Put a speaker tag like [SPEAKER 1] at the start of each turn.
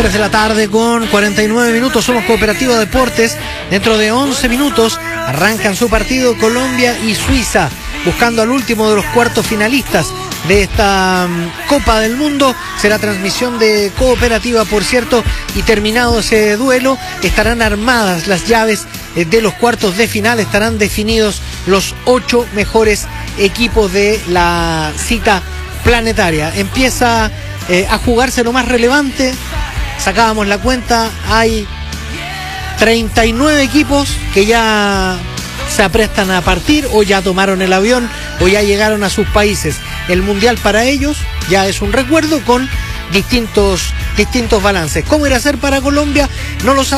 [SPEAKER 1] 3 de la tarde con 49 minutos. Somos Cooperativa Deportes. Dentro de 11 minutos arrancan su partido Colombia y Suiza, buscando al último de los cuartos finalistas de esta Copa del Mundo. Será transmisión de Cooperativa, por cierto, y terminado ese duelo estarán armadas las llaves de los cuartos de final. Estarán definidos los 8 mejores equipos de la cita planetaria. Empieza a jugarse lo más relevante. Sacábamos la cuenta, hay 39 equipos que ya se aprestan a partir, o ya tomaron el avión, o ya llegaron a sus países. El mundial para ellos ya es un recuerdo con distintos balances. ¿Cómo irá a ser para Colombia? No lo sabemos.